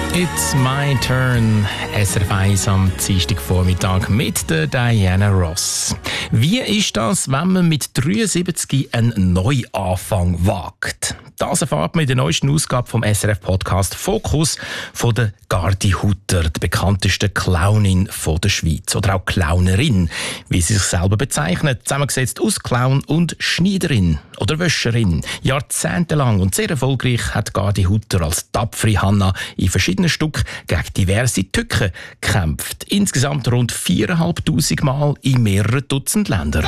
It's my turn. SRF 1 am Dienstagvormittag mit der Diana Ross. Wie ist das, wenn man mit 73 einen Neuanfang wagt? Das erfahrt man in der neuesten Ausgabe vom SRF-Podcast «Fokus» von der Gardi Hutter, der bekanntesten Clownin von der Schweiz. Oder auch Clownerin, wie sie sich selber bezeichnet. Zusammengesetzt aus Clown und Schneiderin oder Wäscherin. Jahrzehntelang und sehr erfolgreich hat Gardi Hutter als tapfere Hanna in verschiedenen Stücken gegen diverse Tücken gekämpft. Insgesamt rund 4'500 Mal in mehreren Dutzend Ländern.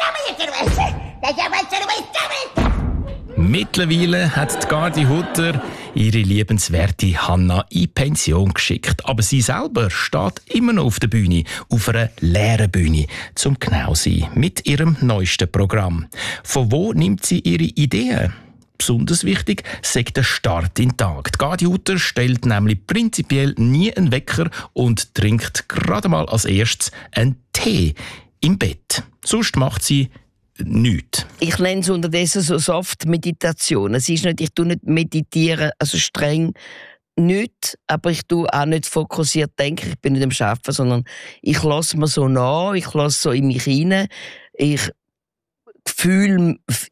Mittlerweile hat die Gardi Hutter ihre liebenswerte Hanna in Pension geschickt. Aber sie selber steht immer noch auf der Bühne, auf einer leeren Bühne, zum genau sein, mit ihrem neuesten Programm. Von wo nimmt sie ihre Ideen? Besonders wichtig sei der Start in den Tag. Die Gardi Hutter stellt nämlich prinzipiell nie einen Wecker und trinkt gerade mal als erstes einen Tee im Bett. Sonst macht sie nichts. Ich nenne es unterdessen so Soft-Meditation. Es ist nicht, ich tue nicht meditieren, also streng nicht, aber ich tue auch nicht fokussiert denken. Ich bin nicht am Arbeiten, sondern ich lasse mir so nach, ich lasse so in mich hinein. Ich fühle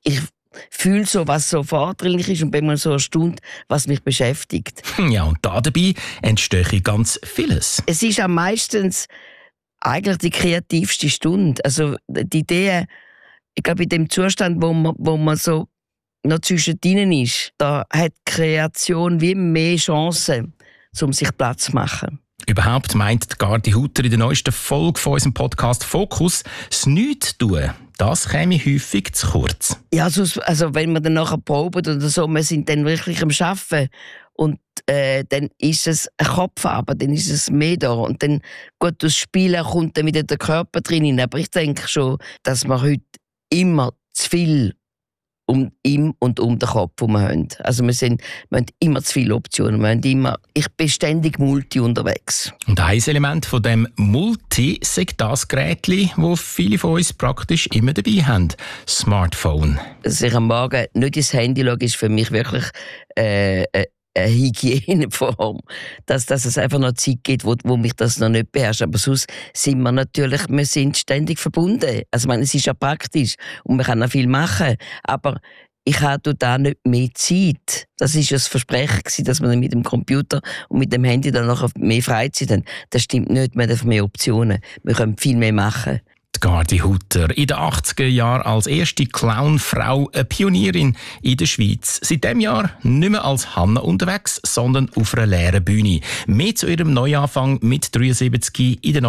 so, was so vordringlich ist und bin mal so erstaunt, was mich beschäftigt. Ja, und dabei entstehe ganz vieles. Es ist am meistens eigentlich die kreativste Stunde. Also die Idee, ich glaube, in dem Zustand, wo man so noch zwischendrin ist, da hat die Kreation wie mehr Chancen, um sich Platz zu machen. Überhaupt meint die Gardi Hutter in der neuesten Folge von unserem Podcast «Fokus», das Nichtstun, das käme häufig zu kurz. Ja, also wenn wir dann nachher proben oder so, wir sind dann wirklich am Arbeiten und dann ist es eine Kopfarbeit, dann ist es mehr da und dann gut, das Spielen kommt dann wieder der Körper drin. Aber ich denke schon, dass wir heute immer zu viel im und um den Kopf haben. Also wir haben immer zu viele Optionen. Ich bin ständig Multi unterwegs. Und ein Element von dem Multi ist das Gerät, das viele von uns praktisch immer dabei haben. Smartphone. Dass ich am Morgen nicht ins Handy schaue, ist für mich wirklich eine Hygieneform, dass es einfach noch Zeit gibt, wo mich das noch nicht beherrscht. Aber sonst sind wir sind ständig verbunden. Also ich meine, es ist ja praktisch und man kann noch viel machen, aber ich habe da nicht mehr Zeit. Das war ja das Versprechen, dass wir mit dem Computer und mit dem Handy dann noch mehr Freizeit haben. Das stimmt nicht, wir haben mehr Optionen. Wir können viel mehr machen. Die Gardi Hutter, in den 80er Jahren als erste Clownfrau, eine Pionierin in der Schweiz. Seit diesem Jahr nicht mehr als Hanna unterwegs, sondern auf einer leeren Bühne. Mehr zu ihrem Neuanfang mit 73 in den